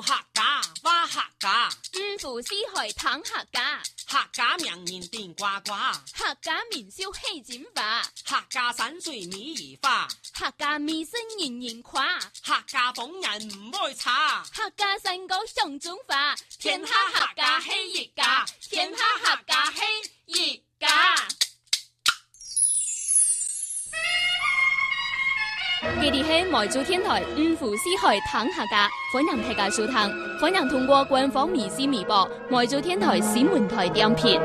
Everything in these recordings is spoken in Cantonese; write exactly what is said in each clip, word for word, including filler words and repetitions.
客家話客家， 五湖四海談客家， 客家名人電呱呱， 客家名笑戲展華， 客家山水美如花， 客家美聲人人誇， 客家風人唔會差， 客家山歌上中華， 天下客家喜一家，天下客家喜一家。 佢哋係梅州天台五湖四海談客家，歡迎大家收聽，歡迎通過官方微信微博梅州天台新聞台點評。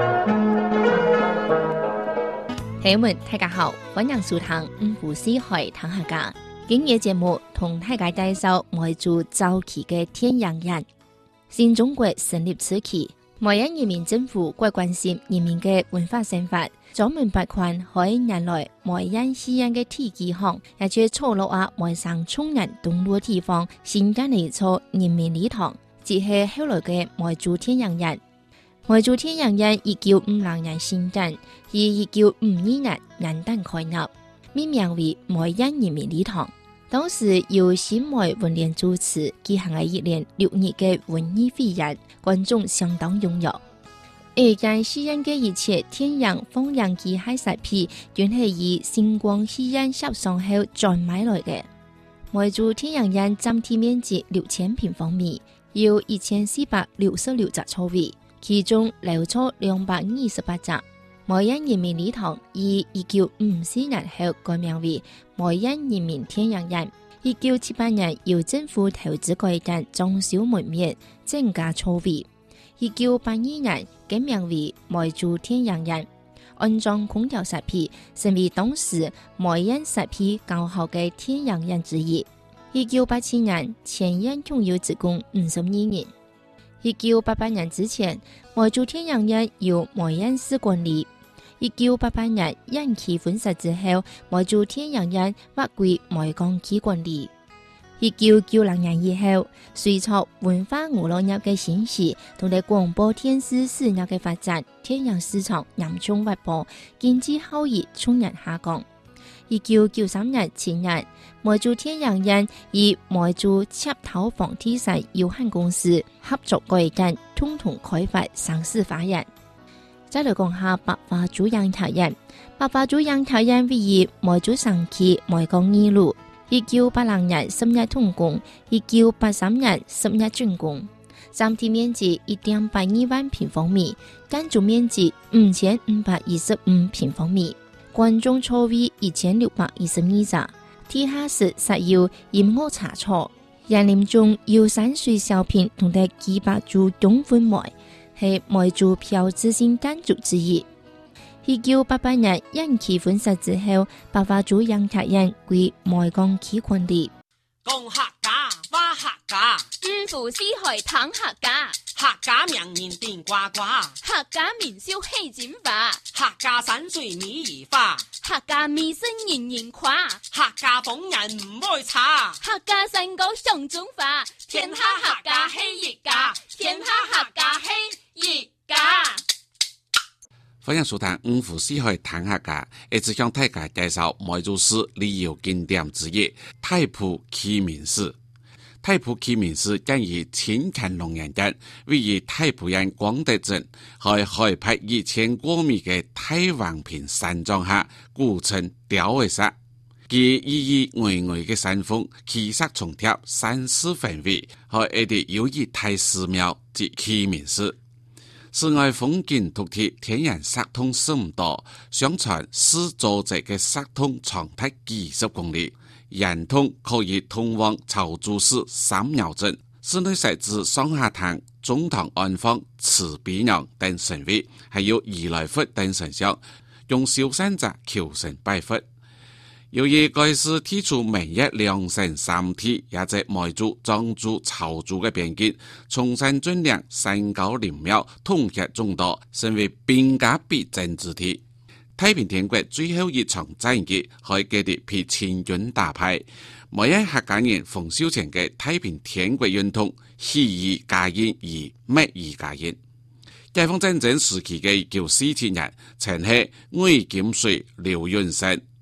朋友們，大家好，歡迎收聽五湖四海談客家。今日節目同大家介紹梅州早期嘅天陽人。新中國成立初期，梅縣人民政府過關心人民嘅文化生活，專門撥款可以引來梅縣西岸嘅地基行，也就錯落啊梅省崇仁東路地方新建了一座人民禮堂，即係後來嘅梅州天陽人。梅州天陽人一九五六年新建，以一九五二年元旦開立，命名為梅縣人民禮堂。當時由新梅文聯主持舉行嘅一連六日嘅文藝匯演，觀眾相當踴躍。而家西安嘅一切天陽放映機械設備，全係以星光西安協商後轉買來嘅。梅州天陽人佔地面積六千平方米，有一千四百六十六隻座位，其中留座兩百二十八隻。梅縣人民禮堂於一九五四年後改名為梅縣人民天陽人。一九七八年由政府投資改建裝修門面，增加座位。一九八二年改名為梅州天陽人，安裝空調設備，成為當時梅縣設備較好嘅天陽人之一。一九八七年全縣共有職工五十二人。一九八八年之前，梅州天陽人由梅縣市管理。一九八八年縣區分拆之後，梅州天陽人劃歸梅江區管理。一九九零年以後，隨着文化娛樂業嘅興起，同埋廣播電視事業嘅發展，天陽市場嚴重滑坡，經濟效益衝然下降。一九九三年前年，梅州天陽人與梅州洽投房地產有限公司合作改建，共同開發上市花園。再來講下白花珠養桃園。白花珠養桃園位於梅州城區梅江二路，一九八零年十月動工，一九八三年十月竣工，佔地面積一點八二萬平方米，建築面積五千五百二十五平方米，觀眾座位一千六百二十二隻，地下室設有音樂茶座，園林中有山水小品同埋幾百株東風梅，係梅州標誌性建築之一。一九八八年縣區分拆之後，白花珠養桃園歸梅江區管理。 講客家話客家， 五湖四海談客家， 客家名人電呱呱， 客家名笑戲展華， 客家山水美如花， 客家美聲人人誇， 客家風人唔會差， 客家山歌上中華， 天下客家喜一家，天下客家喜一家。 歡迎收聽五湖四海談客家，一直向大家介紹梅州市旅遊景點之一太仆啟明寺。太仆啟明寺建於清乾隆年間，位於太仆縣廣德鎮，喺海拔一千多米嘅太王坪山莊下，古稱吊尾山。其意義巍巍嘅山峰，氣勢重貼，山勢宏偉，喺一啲有益太寺廟及啟明寺。寺外風景獨特，天然石通十五道，相傳寺組織嘅石通長達幾十公里，沿通可以通往曹竹市三廟鎮。寺內設置上下堂、中堂安放慈悲娘等神位，還有如來佛等神像，用小山者求神拜佛。由於該寺提出明日兩神三體，也在梅州、漳州、潮州嘅邊境，崇山峻嶺、山高靈廟，統合眾多，成為兵家必爭之地。太平天國最後一場戰役，喺佢哋被清軍打敗。梅縣客家人馮秀全嘅太平天國運動，喜以家宴而滅以家宴。解放戰爭時期嘅一九四七年，曾係魏金水、劉雲山、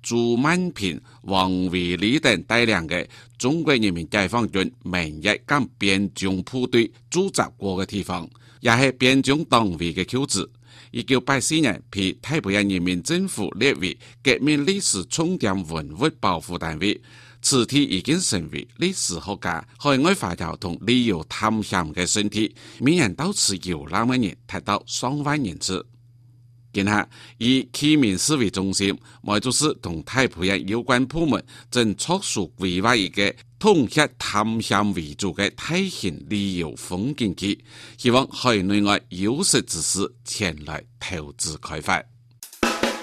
朱萬平、王維禮等帶領嘅中國人民解放軍明日間邊疆部隊駐紮過嘅地方，也係邊疆黨委嘅舊址。一九八四年被太平洋人民政府列為革命歷史重點文物保護單位，此地已經成為歷史學家、海外華僑同旅遊探險嘅勝地，每年到此遊覽嘅人達到上萬人次。今下以啟明市為中心，梅州市同太平洋有關部門正着手規劃一個統一探險為主嘅大型旅遊風景區，希望海內外有識之士前來投資開發。